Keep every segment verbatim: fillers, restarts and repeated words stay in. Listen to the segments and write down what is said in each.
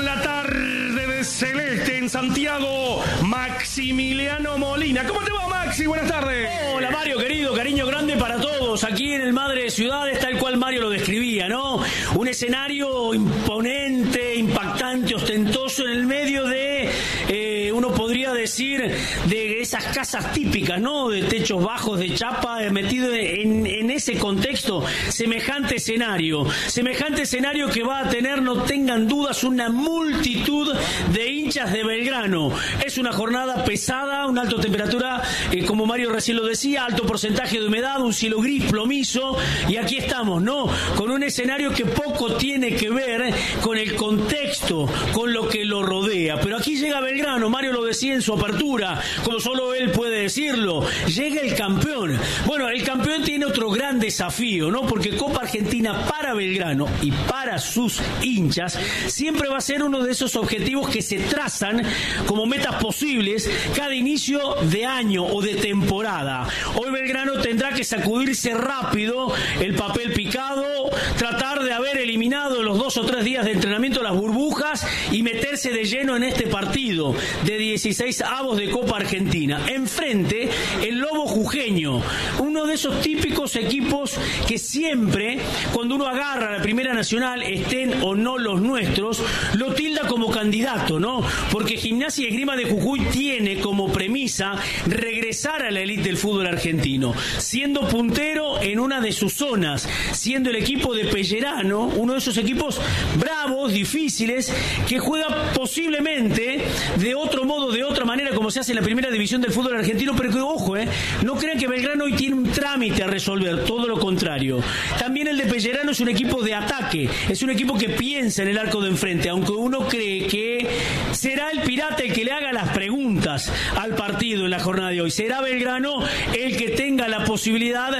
la tarde de Celeste en Santiago, Maximiliano Molina. ¿Cómo te va, Maxi? Buenas tardes. Hola, Mario, querido, cariño grande para todos. Aquí en el Madre de Ciudades, tal cual Mario lo describía, ¿no? Un escenario imponente, impactante, ostentoso en el medio de, eh, uno podría decir, de esas casas típicas, ¿no? De techos bajos, de chapa, eh, metido en, en ese contexto, semejante escenario. Semejante escenario que va a tener, no tengan dudas, una multitud de hinchas de Belgrano. Es una jornada pesada, una alta temperatura, eh, como Mario recién lo decía, alto porcentaje de humedad, un cielo gris plomizo, y aquí estamos, ¿no? Con un escenario que poco tiene que ver con el contexto, con lo que lo rodea. Pero aquí llega Belgrano, Mario lo decía en su apertura, como solo él puede decirlo, llega el campeón. Bueno, el campeón tiene otro gran desafío, ¿no? Porque Copa Argentina para Belgrano y para sus hinchas siempre va a ser uno de esos objetivos que se trazan como metas posibles cada inicio de año o de temporada. Hoy Belgrano tendrá que sacudirse rápido el papel picado, tratar de haber eliminado los dos o tres días de entrenamiento las burbujas y meterse de lleno en este partido de dieciséis avos de Copa Argentina. Enfrente, el Lobo Jujeño, uno de esos típicos equipos que siempre, cuando uno agarra la Primera Nacional, estén o no los nuestros, lo tilda como candidato, ¿no? Porque Gimnasia y Esgrima de Jujuy tiene como premisa regresar a la élite del fútbol argentino, siendo puntero en una de sus zonas, siendo el equipo de Pellerano, uno de esos equipos bravos, difíciles, que juega posiblemente de otro modo, de otra manera, como se hace en la primera división del fútbol argentino, pero que, ojo, eh, no crean que Belgrano hoy tiene un trámite a resolver, todo lo contrario. También el de Pellerano es un equipo de ataque, es un equipo que piensa en el arco de enfrente, aunque uno cree que será el Pirata el que le haga las preguntas al partido en la jornada de hoy. Será Belgrano el que tenga la posibilidad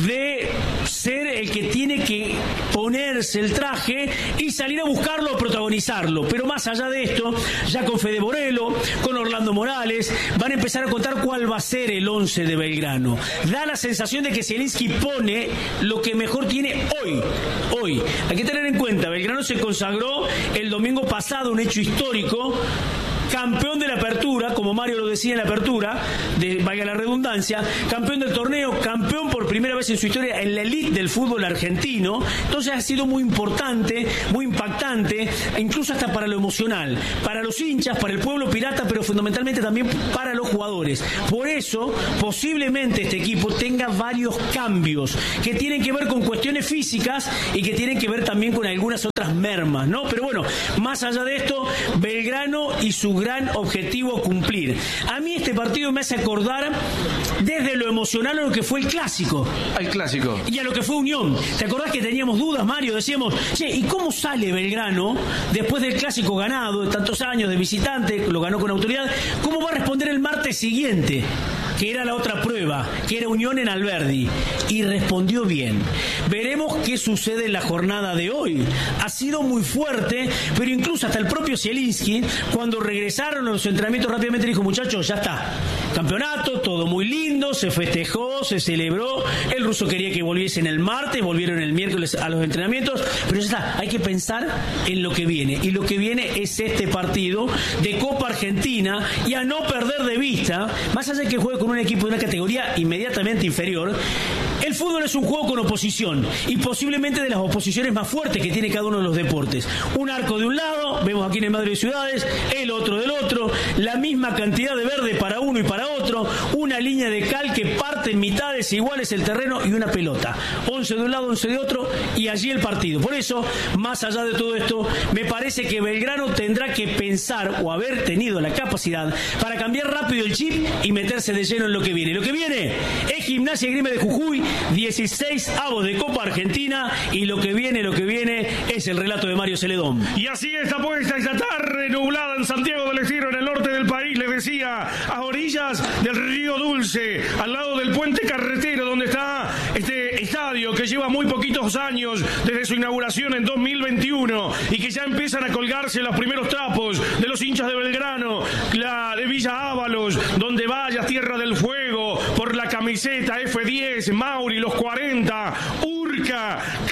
de ser el que tiene que ponerse el traje y salir a buscarlo, a protagonizarlo. Pero más allá de esto, ya con Fede Borello, con Orlando Morales, van a empezar a contar cuál va a ser el once de Belgrano. Da la sensación de que Zielinski pone lo que mejor tiene hoy. Hoy. Hay que tener en cuenta, Belgrano se consagró el domingo pasado, un hecho histórico, campeón de la apertura, como Mario lo decía en la apertura, de, valga la redundancia, campeón del torneo, campeón por primera vez en su historia en la elite del fútbol argentino. Entonces ha sido muy importante, muy impactante, e incluso hasta para lo emocional, para los hinchas, para el pueblo pirata, pero fundamentalmente también para los jugadores. Por eso, posiblemente este equipo tenga varios cambios que tienen que ver con cuestiones físicas y que tienen que ver también con algunas otras mermas, ¿no? Pero bueno, más allá de esto, Belgrano y su gran objetivo a cumplir. A mí este partido me hace acordar desde lo emocional a lo que fue el clásico. Al clásico. Y a lo que fue Unión. ¿Te acordás que teníamos dudas, Mario? Decíamos, che, ¿y cómo sale Belgrano después del clásico ganado, de tantos años de visitante, lo ganó con autoridad? ¿Cómo va a responder el martes siguiente? Que era la otra prueba, que era Unión en Alberdi. Y respondió bien. Veremos qué sucede en la jornada de hoy. Ha sido muy fuerte, pero incluso hasta el propio Zielinski, cuando regresaron a los entrenamientos, rápidamente dijo, muchachos, ya está. Campeonato, todo muy lindo, se festejó, se celebró. El ruso quería que volviesen el martes, volvieron el miércoles a los entrenamientos, pero ya está, hay que pensar en lo que viene. Y lo que viene es este partido de Copa Argentina, y a no perder de vista, más allá de que juegue con un equipo de una categoría inmediatamente inferior, el fútbol es un juego con oposición, y posiblemente de las oposiciones más fuertes que tiene cada uno de los deportes. Un arco de un lado, vemos aquí en el Madre de Ciudades, el otro del otro, la misma cantidad de verde para uno y para otro, una línea de cal que parte en mitades iguales el terreno y una pelota. once de un lado, once de otro, y allí el partido. Por eso, más allá de todo esto, me parece que Belgrano tendrá que pensar o haber tenido la capacidad para cambiar rápido el chip y meterse de lleno en lo que viene. Lo que viene es Gimnasia y Esgrima de Jujuy, dieciséis avos de Copa Argentina, y lo que viene, lo que viene es el relato de Mario Celedón. Y así está puesta esta tarde nublada en Santiago del Estero, en el norte del país, les decía, a orillas del Río Dulce, al lado del puente carretero, donde está este estadio que lleva muy poquitos años desde su inauguración en dos mil veintiuno, y que ya empiezan a colgarse los primeros trapos de los hinchas de Belgrano, la de Villa Ábalos, donde vayas, Tierra del Fuego, por la camiseta F diez, Mauri, los cuarenta, Urca, cada uno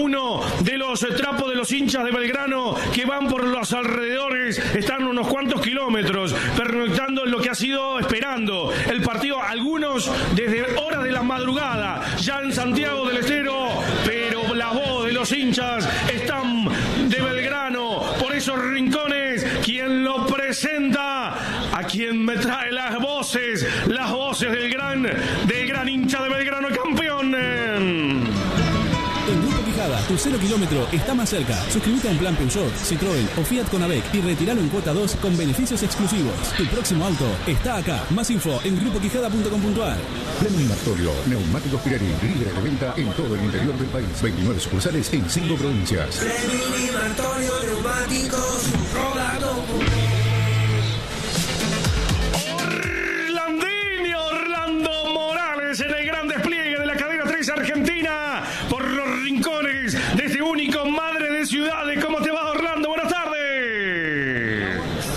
uno de los trapos de los hinchas de Belgrano que van por los alrededores, están unos cuantos kilómetros, pernoctando en lo que ha sido esperando el partido, algunos desde horas de la madrugada, ya en Santiago del Estero, pero la voz de los hinchas están de Belgrano, por esos rincones, quien lo presenta, a quien me trae las voces, las voces del gran, del gran hincha de Belgrano, campeón. En Grupo Quijada, tu cero kilómetro está más cerca. Suscríbete a un plan Peugeot, Citroën o Fiat Conavec y retíralo en cuota dos con beneficios exclusivos. Tu próximo auto está acá. Más info en grupo quijada punto com punto a r. Fleming Martorio, neumáticos Pirelli, líder de venta en todo el interior del país. veintinueve sucursales en cinco provincias. Fleming Martorio, neumáticos, rodado. Orlandinho, Orlando Morales en el gran despliegue de la cadena tres Argentina por los rincones de este único Madre de Ciudades. ¿Cómo te va, Orlando? Buenas tardes.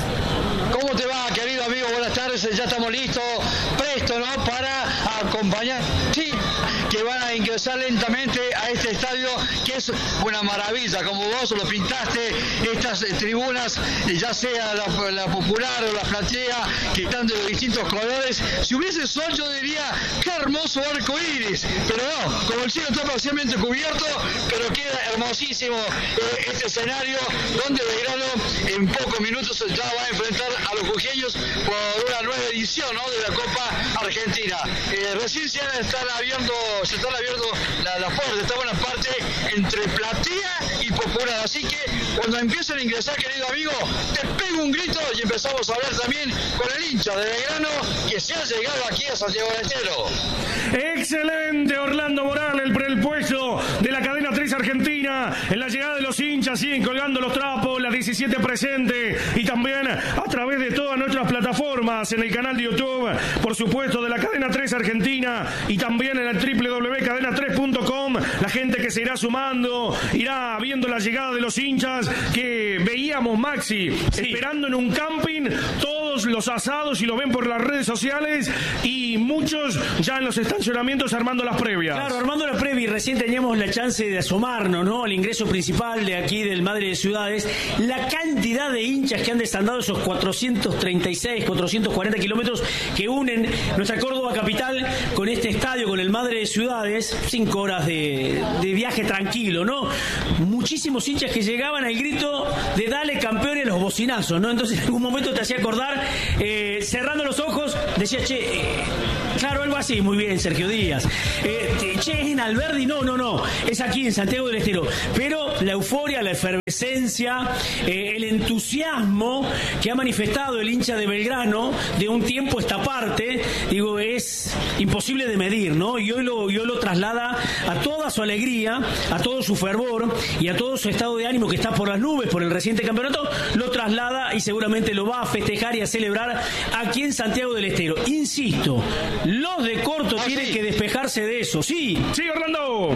¿Cómo te va, querido amigo? Buenas tardes. Ya estamos listos, presto, ¿no? Para acompañar. Sí, que van a ingresar lentamente a este estadio, que es una maravilla, como vos lo pintaste, estas eh, tribunas, eh, ya sea la, la popular o la platea, que están de distintos colores. Si hubiese sol, yo diría, qué hermoso arco iris, pero no, como el cielo está parcialmente cubierto, pero queda hermosísimo eh, este escenario, donde Belgrano en pocos minutos ya va a enfrentar a los jujeños por una nueva edición, ¿no?, de la Copa Argentina. Eh, recién se están abriendo, se están abriendo la, la puerta, está buena parte entre platea y popular, así que cuando empiecen a ingresar, querido amigo, te pego un grito y empezamos a hablar también con el hincha de Belgrano que se ha llegado aquí a Santiago del Estero. Excelente, Orlando Morales, el, el puesto de la cadena tres Argentina, en la llegada de los hinchas, siguen colgando los trapos, las diecisiete presente, y también a través de todas nuestras plataformas, en el canal de YouTube, por supuesto, de la cadena tres Argentina, y también en el doble u doble u doble u punto cadena tres punto com, la gente que se irá sumando, irá viendo la llegada de los hinchas, que veíamos, Maxi, sí, esperando en un camping, todos los asados, y lo ven por las redes sociales, y muchos ya en los estacionamientos armando las previas. Claro, armando las previas, y recién teníamos la chance de asomarnos, ¿no?, al ingreso principal de aquí del Madre de Ciudades, la cantidad de hinchas que han desandado esos cuatrocientos treinta y seis, cuatrocientos cuarenta kilómetros que unen nuestra Córdoba capital con este estadio, con el Madre de Ciudades, cinco horas de, de viaje tranquilo, ¿no? Muchísimos hinchas que llegaban al grito de dale campeones, los bocinazos, ¿no? Entonces en algún momento te hacía acordar, eh, cerrando los ojos, decía, che, eh, claro, algo así, muy bien, Sergio Díaz. Eh, che, es en Alberdi, no, no, no, es aquí en Santiago del Estero. Pero la euforia, la efervescencia, eh, el entusiasmo que ha manifestado el hincha de Belgrano de un tiempo a esta parte, digo, es imposible de medir, ¿no? Y hoy lo, y hoy lo traslada a toda su alegría, a todo su fervor y a todo su estado de ánimo que está por las nubes por el reciente campeonato, lo traslada y seguramente lo va a festejar y a celebrar aquí en Santiago del Estero. Insisto, los de Corto ah, tienen sí. que despejarse de eso, sí. Sí, Orlando.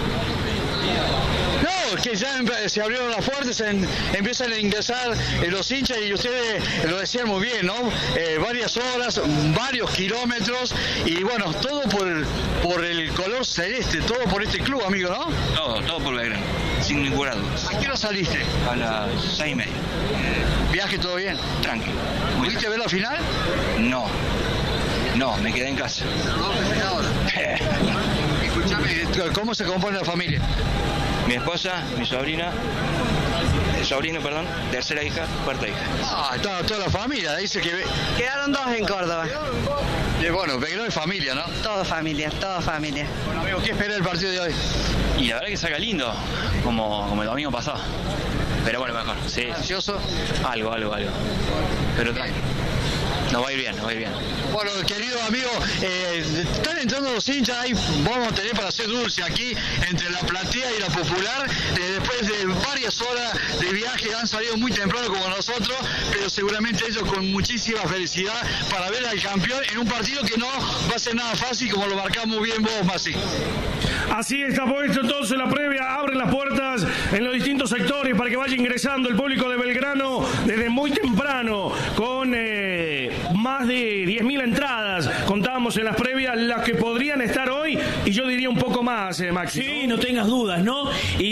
No, que ya se abrieron las puertas, en, empiezan a ingresar eh, los hinchas, y ustedes lo decían muy bien, ¿no? Eh, varias horas, varios kilómetros, y bueno, todo por, por el color celeste, todo por este club, amigo, ¿no? Todo, todo por Belgrano, sin ninguna duda. ¿A qué hora saliste? A las seis y media. ¿Viaje todo bien? Tranquilo. ¿Pudiste ver la final? No, no, me quedé en casa. Escuchame, ¿cómo se compone la familia? Mi esposa, mi sobrina, sobrino, perdón, tercera hija, cuarta hija. Ah, toda, toda la familia, dice que... Quedaron dos en Córdoba. Y bueno, Belgrano es familia, ¿no? Todo familia, todo familia. Bueno, amigo, ¿qué espera el partido de hoy? Y la verdad que saca lindo, como, como el domingo pasado. Pero bueno, mejor, sí. ¿Ansioso? Algo, algo, algo. Pero tranquilo. Nos va a ir bien, nos va a ir bien. Bueno, querido amigo, eh, están entrando los hinchas, ahí vamos a tener para hacer dulce aquí entre la platea y la popular. Eh, después de varias horas de viaje han salido muy temprano como nosotros, pero seguramente ellos con muchísima felicidad para ver al campeón en un partido que no va a ser nada fácil, como lo marcamos bien vos, Masi. Así está puesto entonces la previa, abren las puertas en los distintos sectores para que vaya ingresando el público de Belgrano desde muy temprano, con eh, más de diez mil entradas, contábamos en las previas, las que podrían estar hoy, y yo diría un poco más, eh, Maxi. Sí, no tengas dudas, ¿no? Y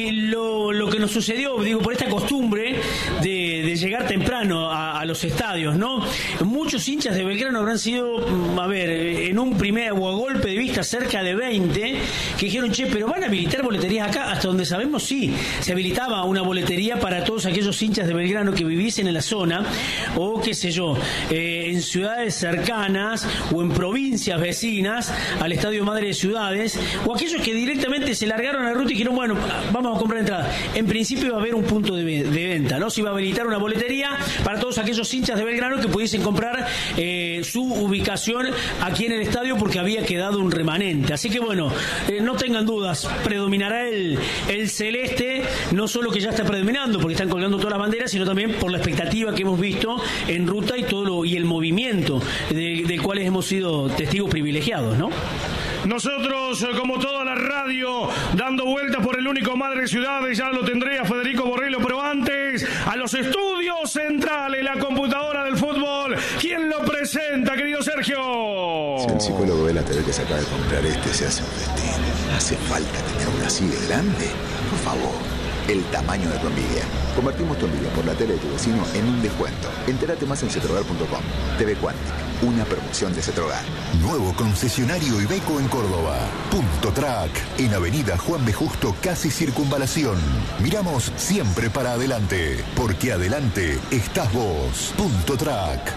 eh, lo, lo que nos sucedió, digo, por esta costumbre de, de llegar temprano a, a los estadios, ¿no? Muchos hinchas de Belgrano habrán sido, a ver, en un primer o a golpe de vista cerca de veinte, que dijeron, che, pero van a habilitar boleterías acá. Hasta donde sabemos, sí, se habilitaba una boletería para todos aquellos hinchas de Belgrano que viviesen en la zona, o qué sé yo, eh, en ciudades cercanas o en provincias vecinas al Estadio Madre de Ciudades, o aquellos que directamente se largaron a la ruta y dijeron, bueno, vamos a comprar entradas. En principio iba a haber un punto de, de venta, ¿no? Se iba a habilitar una boletería para todos aquellos hinchas de Belgrano que pudiesen comprar eh, su ubicación aquí en el estadio, porque había quedado un remanente. Así que bueno, eh, no tengan dudas, predominará el, el celeste, no solo que ya está predominando porque están colgando todas las banderas, sino también por la expectativa que hemos visto en ruta y todo lo, y el movimiento de, del cual hemos sido testigos privilegiados, ¿no? Nosotros, como toda la radio, dando vueltas por el único Madre Ciudades, ya lo tendré a Federico Borrello, pero antes, a los estudios centrales, la computadora del fútbol. ¿Quién lo presenta, querido Sergio? Si el psicólogo ve la T V que se acaba de comprar este, se hace un festín. ¿Hace falta tener una así de grande? Por favor, el tamaño de tu envidia. Convertimos tu envidia por la tele de tu vecino en un descuento. Entérate más en cetrogar punto com. T V Quantic, una promoción de Cetrogar. Nuevo concesionario Iveco en Córdoba. Punto Track, en Avenida Juan B. Justo, casi Circunvalación. Miramos siempre para adelante, porque adelante estás vos. Punto Track.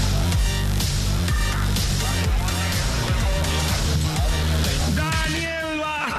Daniel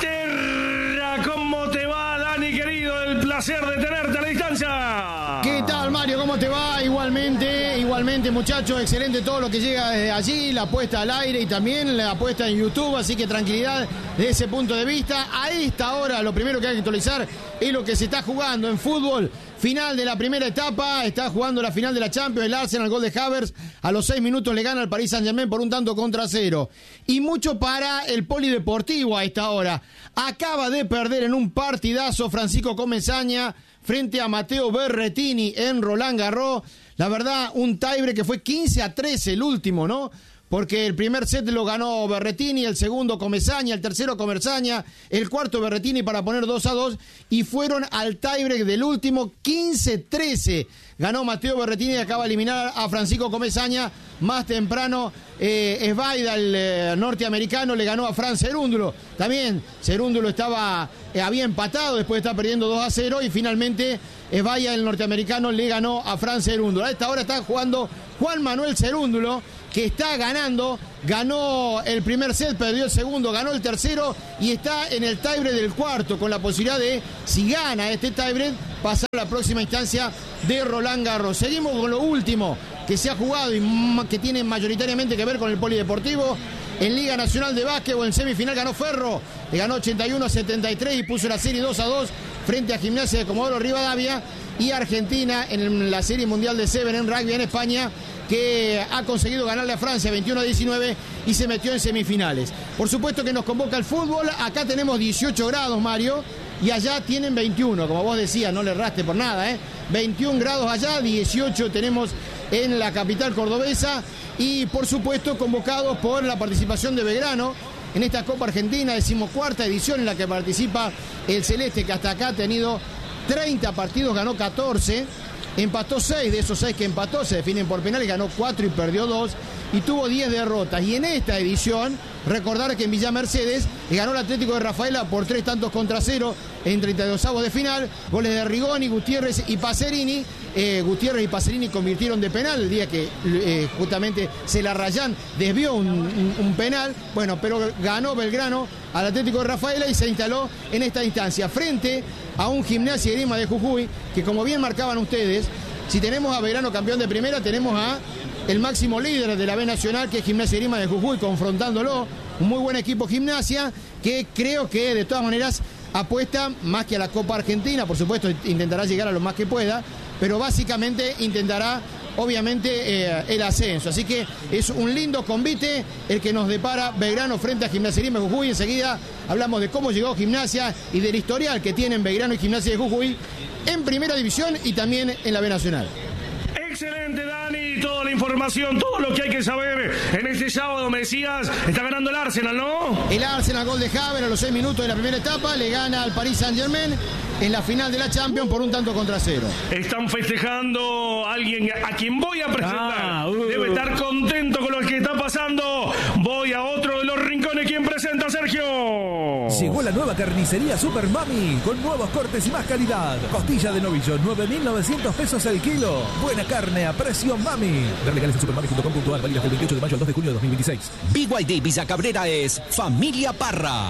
Basterra, ¿cómo te va, Dani, querido? El placer de tenerte a la distancia. ¿Qué tal, Mario? ¿Cómo te va? Igualmente, igualmente, muchachos, excelente todo lo que llega desde allí, la puesta al aire y también la puesta en YouTube, así que tranquilidad de ese punto de vista. A esta hora, lo primero que hay que actualizar es lo que se está jugando en fútbol. Final de la primera etapa, está jugando la final de la Champions, el Arsenal, gol de Havertz, a los seis minutos le gana al Paris Saint-Germain por un tanto contra cero. Y mucho para el Polideportivo a esta hora. Acaba de perder en un partidazo Francisco Comesaña frente a Matteo Berrettini en Roland Garros. La verdad, un tiebreak que fue quince a trece el último, ¿no? Porque el primer set lo ganó Berrettini, el segundo Comesaña, el tercero Comesaña, el cuarto Berrettini para poner dos a dos, y fueron al tiebreak del último, quince trece. Ganó Matteo Berrettini y acaba de eliminar a Francisco Comesaña. Más temprano, eh, Esvaida, el eh, norteamericano, le ganó a Fran Cerúndulo. También Cerúndulo estaba, eh, había empatado después de estar perdiendo dos a cero, y finalmente Esvaida, el norteamericano, le ganó a Fran Cerúndulo. A esta hora está jugando Juan Manuel Cerúndulo, que está ganando, ganó el primer set, perdió el segundo, ganó el tercero y está en el tiebreak del cuarto, con la posibilidad de, si gana este tiebreak, pasar a la próxima instancia de Roland Garros. Seguimos con lo último que se ha jugado y que tiene mayoritariamente que ver con el Polideportivo. En Liga Nacional de Básquetbol, en semifinal ganó Ferro, le ganó ochenta y uno a setenta y tres y puso la serie dos a dos frente a Gimnasia de Comodoro Rivadavia. Y Argentina en la Serie Mundial de Seven en rugby en España, que ha conseguido ganarle a Francia veintiuno a diecinueve y se metió en semifinales. Por supuesto que nos convoca el fútbol. Acá tenemos dieciocho grados, Mario, y allá tienen veintiuno, como vos decías, no le erraste por nada, ¿eh? veintiún grados allá, dieciocho tenemos en la capital cordobesa, y por supuesto convocados por la participación de Belgrano en esta Copa Argentina, decimocuarta edición en la que participa el Celeste, que hasta acá ha tenido treinta partidos, ganó catorce, empató seis, de esos seis que empató se definen por penal, y ganó cuatro y perdió dos, y tuvo diez derrotas. Y en esta edición, recordar que en Villa Mercedes ganó el Atlético de Rafaela por tres tantos contra cero en treinta y dos avos de final, goles de Rigoni, Gutiérrez y Pacerini. Eh, Gutiérrez y Pacerini convirtieron de penal el día que eh, justamente Celarrayán desvió un, un, un penal. Bueno, pero ganó Belgrano al Atlético de Rafaela y se instaló en esta instancia frente a un Gimnasia y Esgrima de Jujuy, que, como bien marcaban ustedes, si tenemos a Belgrano campeón de primera, tenemos a el máximo líder de la B Nacional, que es Gimnasia y Esgrima de Jujuy, confrontándolo. Un muy buen equipo Gimnasia, que creo que de todas maneras apuesta más que a la Copa Argentina. Por supuesto, intentará llegar a lo más que pueda, pero básicamente intentará, obviamente, eh, el ascenso. Así que es un lindo convite el que nos depara Belgrano frente a Gimnasia y Esgrima de Jujuy. Enseguida hablamos de cómo llegó Gimnasia y del historial que tienen Belgrano y Gimnasia de Jujuy en primera división y también en la B Nacional. Excelente, Dani, todo información, todo lo que hay que saber en este sábado. Me decías, está ganando el Arsenal, ¿no? El Arsenal, gol de Havertz a los seis minutos de la primera etapa, le gana al Paris Saint-Germain en la final de la Champions por un tanto contra cero. Están festejando a alguien a quien voy a presentar. Ah, uh. Debe estar contento con lo que está pasando. Voy a otro de los rincones. ¿Quién presenta, Sergio? Llegó la nueva carnicería Super Mami con nuevos cortes y más calidad. Costilla de novillo, nueve mil novecientos pesos el kilo. Buena carne a precio Mami. Ver legales en supermami punto com punto a r, válidas del veintiocho de mayo al dos de junio de dos mil veintiséis. B Y D Villa Cabrera es Familia Parra.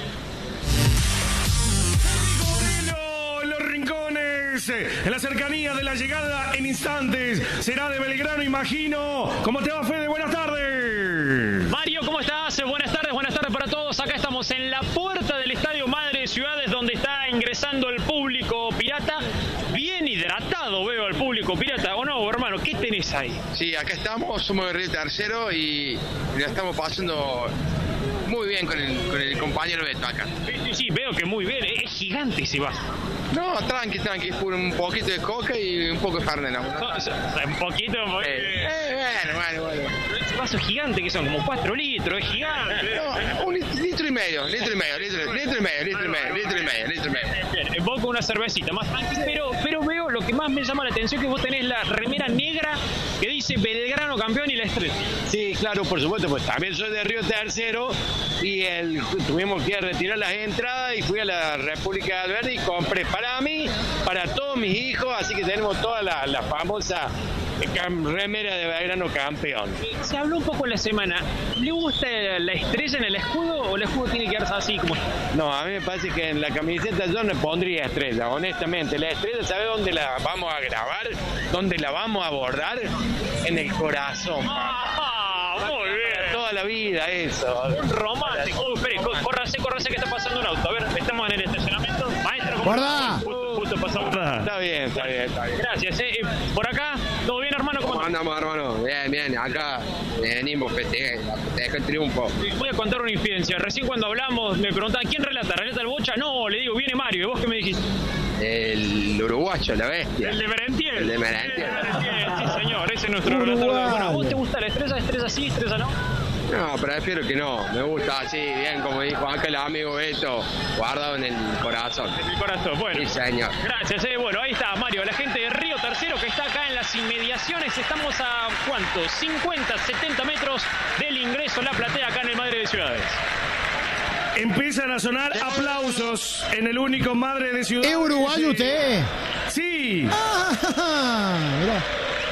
En la cercanía de la llegada en instantes será de Belgrano, imagino. ¿Cómo te va, Fede? Buenas tardes. Mario, ¿cómo estás? Buenas tardes, buenas tardes para todos. Acá estamos en la puerta del Estadio Madre de Ciudades, donde está ingresando el público pirata. Bien hidratado veo al público pirata, ¿o no, hermano? ¿Qué tenés ahí? Sí, acá estamos, somos el Río Tercero y la estamos pasando muy bien con el, con el compañero Beto acá. Sí, sí, veo que muy bien, es gigante ese vaso. No, tranqui, tranqui, es un poquito de coca y un poco de Fernet, ¿no? No, un poquito, un poquito. Eh, eh, bueno, bueno, bueno. Ese vaso gigante que son como cuatro litros, es gigante. No, un litro, litro y medio, litro y medio, litro, litro y medio, litro y medio, litro y medio, litro y medio. Bien, bien, vos con una cervecita más tranquila, pero, pero veo lo que más me llama la atención, que vos tenés la remera negra que dice Belgrano campeón y la estrella. Sí, claro, por supuesto, pues también soy de Río Tercero y el, tuvimos que retirar las entradas y fui a la República del Verde y compré para mí, para todos mis hijos, así que tenemos toda la, la famosa remera de Belgrano campeón. Se habló un poco en la semana, ¿le gusta la estrella en el escudo o el escudo tiene que quedarse así como? No, a mí me parece que en la camiseta yo no pondría estrella, honestamente. La estrella, ¿sabe dónde la vamos a grabar? ¿Dónde la vamos a bordar? En el corazón. Ah, muy bien. Toda la vida eso. Un romántico. Oh, espere, córranse, córranse que está pasando un auto. A ver, estamos en el estacionamiento. Maestro, ¿cómo ¡guarda! Justo, justo pasó. Está bien, está bien, está bien. Gracias, eh. Por acá, ¿todo bien, hermano? ¿Cómo, ¿Cómo andamos, hermano? Bien, bien. Acá venimos, festeja, festeja el triunfo. Voy a contar una infidencia. Recién cuando hablamos me preguntaban, ¿quién relata? ¿Relata el Bocha? No, le digo, viene Mario. ¿Y vos qué me dijiste? El uruguayo, la bestia. El de Merentiel. El de Merentiel. El de Merentiel, sí, señor. Ese es nuestro relator de... Bueno, ¿a vos te gusta la estrella? ¿Estrella sí, estrella no? No, prefiero que no. Me gusta así, bien, como dijo acá el amigo Beto, guardado en el corazón. En el corazón, bueno. Sí, señor. Gracias, eh. Bueno, ahí está Mario, la gente de Río Tercero que está acá en las inmediaciones. Estamos a, ¿cuánto? cincuenta, setenta metros del ingreso a la platea acá en el Madre de Ciudades. Empiezan a sonar aplausos en el único Madre de Ciudades. ¿Es uruguayo usted? Sí. Ah, mirá.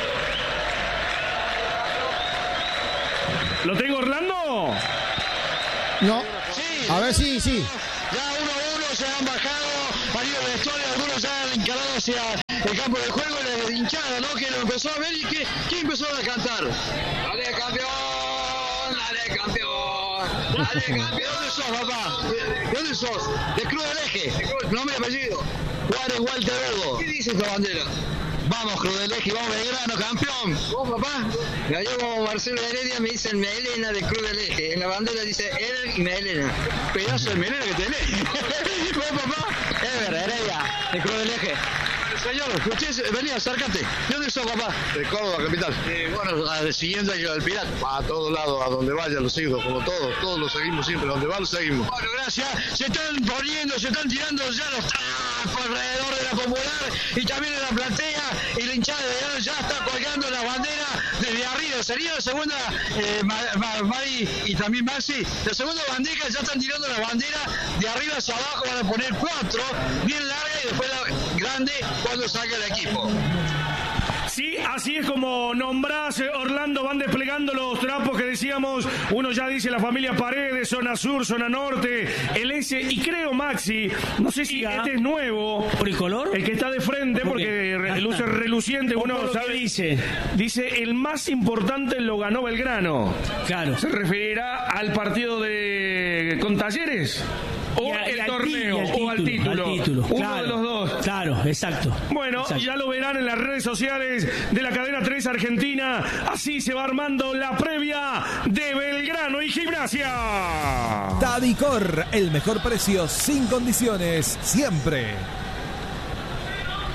¿Lo tengo, Orlando? No. Sí. A ver, sí, sí. Ya uno a uno se han bajado, han ido al vestuario, algunos ya han encarado hacia el campo de juego, la hinchada, ¿no? Que lo empezó a ver y que, ¿quién empezó a cantar? ¡Dale, campeón! ¡Dale, campeón! ¡Dale, campeón! ¿De dónde sos, papá? ¿De dónde sos? De Cruz del Eje. Nombre y apellido. Juárez Walter Hugo. ¿Qué dice esta bandera? Vamos, Cruz del Eje, vamos Belgrano, campeón. ¿Vos, papá? Gallego Marcelo Heredia me dice el Melena de Cruz del Eje. En la bandera dice Ever y Melena. Pedazo de melena que tenés. ¿Vos, papá? Ever, Heredia, de Cruz del Eje. Señor, usted, vení, acércate. ¿De dónde sos, papá? De Córdoba, capital. Eh, bueno, siguiendo al pirata. A todos lados, a donde vaya los sigo, como todos. Todos los seguimos siempre, donde va los seguimos. Bueno, gracias. Se están poniendo, se están tirando ya los trapos alrededor de la Popular y también en la platea. Y la hinchada de Belgrano ya está colgando la bandera desde arriba. Sería la segunda, eh, Mari y también Maxi. La segunda bandera, ya están tirando la bandera de arriba hacia abajo. Van a poner cuatro, bien larga y después la grande cuando salga el equipo. Sí, así es como nombrás, Orlando, van desplegando los trapos que decíamos. Uno ya dice la familia Paredes, zona sur, zona norte, el S, y creo, Maxi, no sé si este es nuevo. ¿Por el color? El que está de frente, porque el uso es reluciente, uno sabe. Dice? Dice, el más importante lo ganó Belgrano. Claro. ¿Se referirá al partido de con Talleres? O a, el al torneo, título, o al título. Al título. Uno Claro, de los dos. Claro, exacto. Bueno, exacto. Ya lo verán en las redes sociales de la cadena tres Argentina. Así se va armando la previa de Belgrano y Gimnasia. Tadicor, el mejor precio sin condiciones, siempre.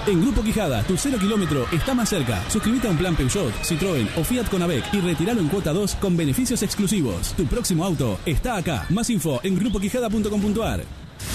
En Grupo Quijada, tu cero kilómetro está más cerca. Suscríbete a un plan Peugeot, Citroën o Fiat con AVEC y retíralo en cuota dos con beneficios exclusivos. Tu próximo auto está acá. Más info en grupo quijada punto com punto ar.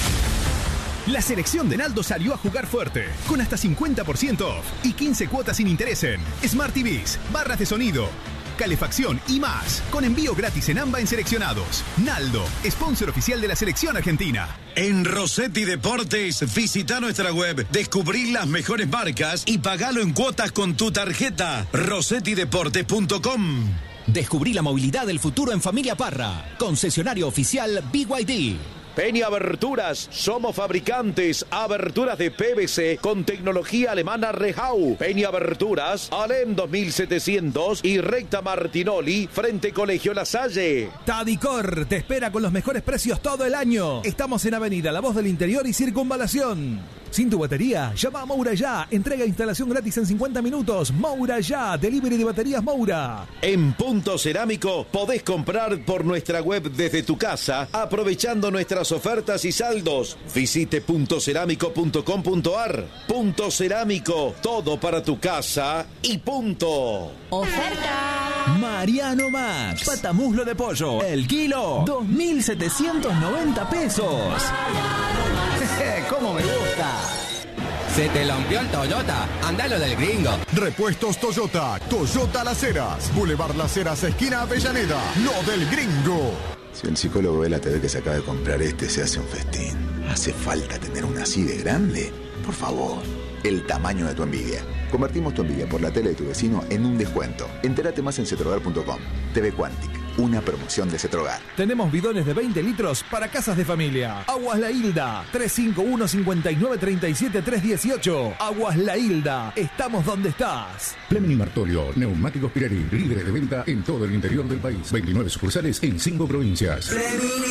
La selección de Naldo salió a jugar fuerte, con hasta cincuenta por ciento off y quince cuotas sin interés en Smart T Vs, barras de sonido, calefacción y más, con envío gratis en AMBA en seleccionados. Naldo, sponsor oficial de la selección argentina. En Rossetti Deportes, visita nuestra web, descubrí las mejores marcas y pagalo en cuotas con tu tarjeta. rossetti deportes punto com. Descubrí la movilidad del futuro en Familia Parra. Concesionario oficial B Y D. Peña Aberturas, somos fabricantes, aberturas de P V C con tecnología alemana Rehau. Peña Aberturas, Alem dos mil setecientos y Recta Martinoli, frente Colegio La Salle. Tadicor te espera con los mejores precios todo el año. Estamos en Avenida La Voz del Interior y Circunvalación. Sin tu batería, llama a Moura Ya. Entrega e instalación gratis en cincuenta minutos. Moura Ya, delivery de baterías Moura. En Punto Cerámico podés comprar por nuestra web desde tu casa, aprovechando nuestras ofertas y saldos. Visite punto cerámico punto com punto ar. Punto Cerámico, todo para tu casa y punto. ¡Oferta! Mariano Max. Patamuslo de pollo. El kilo. dos mil setecientos noventa pesos. ¡Cómo me gusta! Se te rompió el Toyota, andalo del gringo. Repuestos Toyota, Toyota Las Heras, Boulevard Las Heras, esquina Avellaneda, lo del gringo. Si el psicólogo ve la T V que se acaba de comprar este, se hace un festín. ¿Hace falta tener una así de grande? Por favor, el tamaño de tu envidia. Convertimos tu envidia por la tele de tu vecino en un descuento. Entérate más en cetrogar punto com. T V Quantic, una promoción de Cetrogar. Tenemos bidones de veinte litros para casas de familia. Aguas La Hilda, tres cinco uno, cinco nueve tres siete, tres uno ocho. Aguas La Hilda, estamos donde estás. Fleming y Martolio, neumáticos Pirelli, líderes de venta en todo el interior del país. veintinueve sucursales en cinco provincias.